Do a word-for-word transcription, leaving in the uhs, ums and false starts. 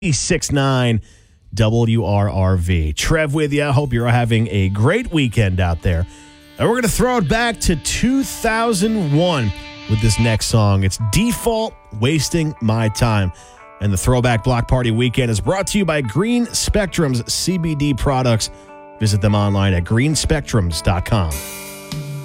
six nine W R R V. Trev with you. I hope you're having a great weekend out there. And we're going to throw it back to two thousand one with this next song. It's Default, Wasting My Time. And the Throwback Block Party Weekend is brought to you by Green Spectrum's C B D products. Visit them online at green spectrums dot com.